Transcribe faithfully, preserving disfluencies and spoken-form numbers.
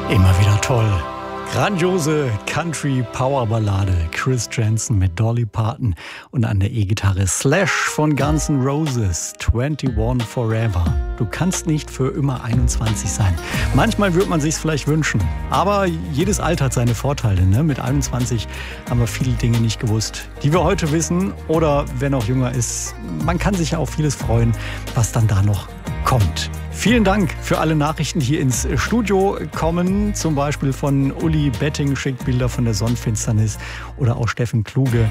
Immer wieder toll. Grandiose Country-Power-Ballade. Chris Janson mit Dolly Parton und an der E-Gitarre Slash von Guns N' Roses. einundzwanzig Forever. Du kannst nicht für immer einundzwanzig sein. Manchmal würde man sich's vielleicht wünschen. Aber jedes Alter hat seine Vorteile. Ne? Mit einundzwanzig haben wir viele Dinge nicht gewusst, die wir heute wissen. Oder wer noch jünger ist, man kann sich ja auf vieles freuen, was dann da noch kommt. Vielen Dank für alle Nachrichten, die hier ins Studio kommen. Zum Beispiel von Uli Betting, schickt Bilder von der Sonnenfinsternis. Oder auch Steffen Kluge.